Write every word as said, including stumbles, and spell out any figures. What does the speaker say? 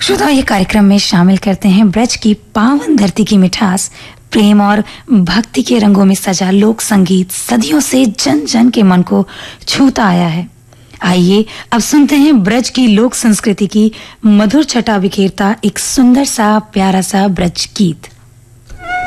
श्रोताओं, ये कार्यक्रम में शामिल करते हैं ब्रज की पावन धरती की मिठास, प्रेम और भक्ति के रंगों में सजा लोक संगीत सदियों से जन जन के मन को छूता आया है। आइए अब सुनते हैं ब्रज की लोक संस्कृति की मधुर छटा बिखेरता एक सुंदर सा प्यारा सा ब्रज गीत।